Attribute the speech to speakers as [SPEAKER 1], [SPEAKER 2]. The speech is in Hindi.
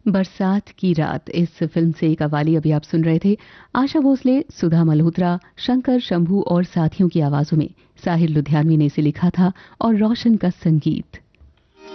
[SPEAKER 1] बरसात की रात इस फिल्म से कव्वाली अभी आप सुन रहे थे। आशा भोसले, सुधा मल्होत्रा, शंकर शंभू और साथियों की आवाजों में। साहिर लुधियानवी ने इसे लिखा था और रोशन का संगीत।